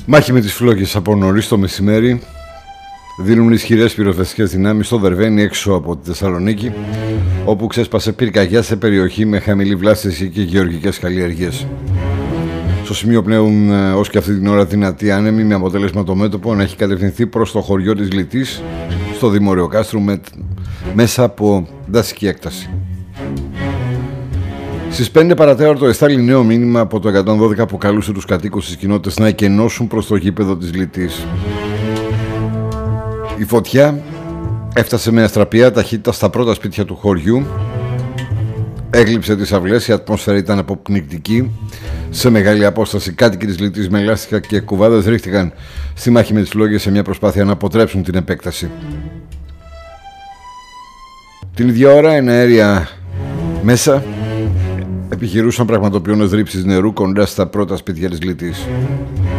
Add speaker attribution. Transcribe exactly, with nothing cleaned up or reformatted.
Speaker 1: Μάχη με τις φλόγες από νωρίς το μεσημέρι. Δίνουν ισχυρές πυροσβεστικές δυνάμεις στο Δερβαίνι έξω από τη Θεσσαλονίκη, όπου ξέσπασε πυρκαγιά σε περιοχή με χαμηλή βλάστηση και γεωργικές καλλιέργειες. Στο σημείο πνέουν ως και αυτή την ώρα δυνατή άνεμη, με αποτέλεσμα το μέτωπο να έχει κατευθυνθεί προς το χωριό της Λυτής, στο Δήμο Ρεοκάστρου, με... μέσα από δασική έκταση. Στις πέντε παρατέταρτο εστάλει νέο μήνυμα από το εκατόν δώδεκα που καλούσε τους κατοίκους της κοινότητας να εκενώσουν προς το γήπεδο της Λυτής. Η φωτιά έφτασε με αστραπιά ταχύτητα στα πρώτα σπίτια του χωριού, έγλειψε τις αυλές, η ατμόσφαιρα ήταν αποπνικτική. Σε μεγάλη απόσταση κάτοικοι της Λυτής με λάστιχα και κουβάδες ρίχτηκαν στη μάχη με τις φλόγες σε μια προσπάθεια να αποτρέψουν την επέκταση. Την ίδια ώρα εναέρια μέσα επιχειρούσαν πραγματοποιώντας ρήψεις νερού κοντά στα πρώτα σπίτια της Λυτής.